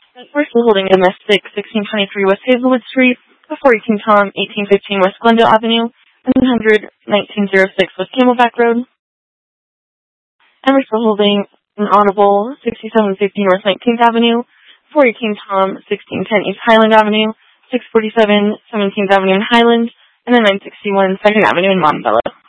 We're still holding domestic 1623 West Hazelwood Street, 418 Tom, 1815 West Glendale Avenue, and 1906 West Camelback Road. And we're still holding an audible 6750 North 19th Avenue, 418 Tom, 1610 East Highland Avenue, 647 17th Avenue in Highland, and then 961 2nd Avenue in Montebello.